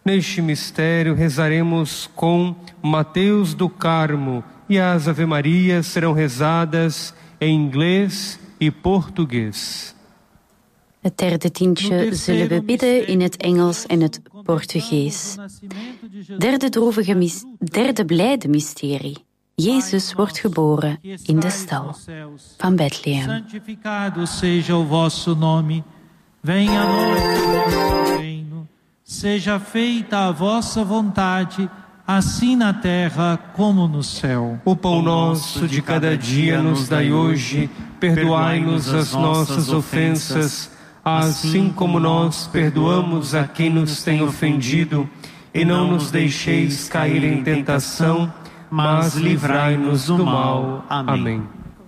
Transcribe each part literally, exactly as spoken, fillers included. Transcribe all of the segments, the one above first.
Neste mistério rezaremos com Mateus do Carmo e as Ave-Marias serão rezadas em inglês e português. Het derde tientje zullen we bidden in het Engels en het Portugees. Derde, droevige mis- derde blijde mysterie. Jezus wordt geboren in de stal van Bethlehem. Santificado seja o vosso nome. Venha a nós o vosso reino. Seja feita a vossa vontade, assim na terra como no céu. O pão nosso de cada dia nos dai hoje, perdoai-nos as nossas ofensas, assim como nós perdoamos a quem nos tem ofendido, e não nos deixeis cair em tentação, mas livrai-nos do mal. Amém.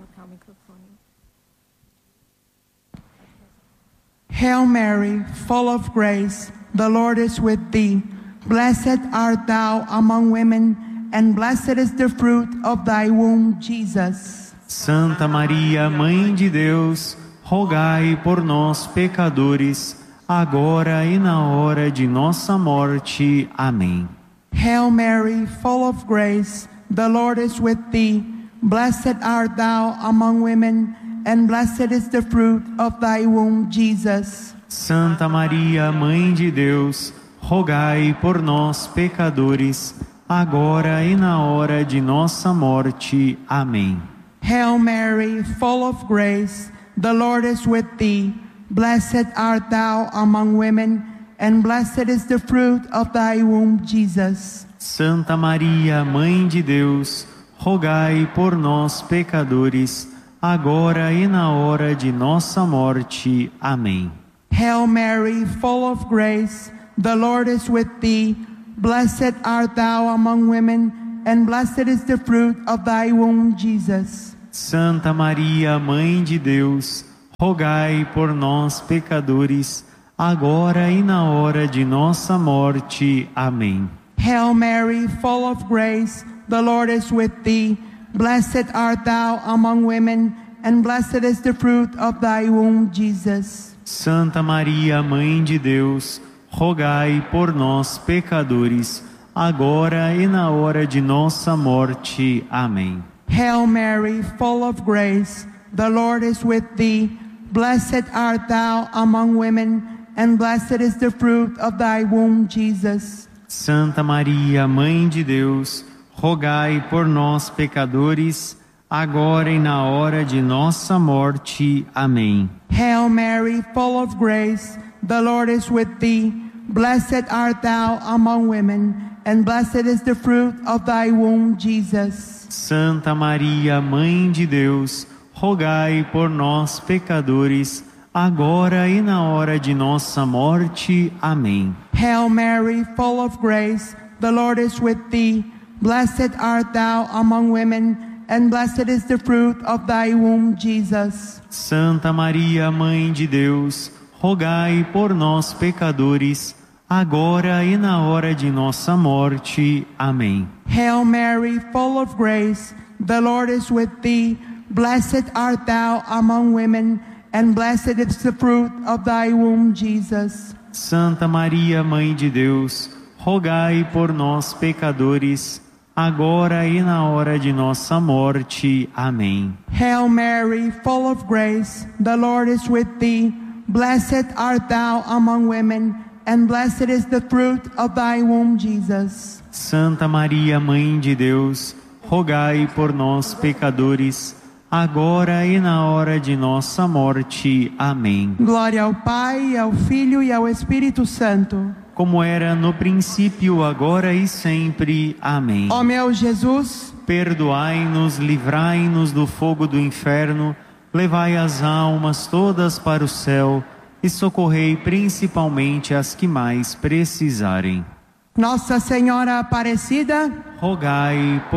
Hail Mary, full of grace, the Lord is with thee. Blessed art thou among women, and blessed is the fruit of thy womb, Jesus. Santa Maria, Mãe de Deus, rogai por nós, pecadores, agora e na hora de nossa morte. Amém. Hail Mary, full of grace, the Lord is with thee. Blessed art thou among women, and blessed is the fruit of thy womb, Jesus. Santa Maria, Mãe de Deus, rogai por nós, pecadores, agora e na hora de nossa morte. Amém. Hail Mary, full of grace, the Lord is with thee. Blessed art thou among women, and blessed is the fruit of thy womb, Jesus. Santa Maria, Mãe de Deus, rogai por nós, pecadores, agora e na hora de nossa morte. Amém. Hail Mary, full of grace, the Lord is with thee. Blessed art thou among women, and blessed is the fruit of thy womb, Jesus. Santa Maria, Mãe de Deus, rogai por nós, pecadores, agora e na hora de nossa morte. Amém. Hail Mary, full of grace, the Lord is with thee. Blessed art thou among women, and blessed is the fruit of thy womb, Jesus. Santa Maria, Mãe de Deus, rogai por nós, pecadores, agora e na hora de nossa morte. Amém. Hail Mary, full of grace, the Lord is with thee. Blessed art thou among women, and blessed is the fruit of thy womb, Jesus. Santa Maria, Mãe de Deus, rogai por nós, pecadores, agora e na hora de nossa morte. Amém. Hail Mary, full of grace, the Lord is with thee. Blessed art thou among women, and blessed is the fruit of thy womb, Jesus. Santa Maria, Mãe de Deus, rogai por nós, pecadores, agora e na hora de nossa morte. Amém. Hail Mary, full of grace, the Lord is with thee. Blessed art thou among women, and blessed is the fruit of thy womb, Jesus. Santa Maria, Mãe de Deus, rogai por nós, pecadores, agora e na hora de nossa morte. Amém. Hail Mary, full of grace, the Lord is with thee. Blessed art thou among women, and blessed is the fruit of thy womb, Jesus. Santa Maria, Mãe de Deus, rogai por nós, pecadores, agora e na hora de nossa morte. Amém. Hail Mary, full of grace, the Lord is with thee. Blessed art thou among women, and blessed is the fruit of thy womb, Jesus. Santa Maria, Mãe de Deus, rogai por nós, pecadores, agora e na hora de nossa morte. Amém. Glória ao Pai, ao Filho e ao Espírito Santo. Como era no princípio, agora e sempre. Amém. Ó meu Jesus, perdoai-nos, livrai-nos do fogo do inferno, levai as almas todas para o céu e socorrei principalmente as que mais precisarem. Nossa Senhora Aparecida, rogai por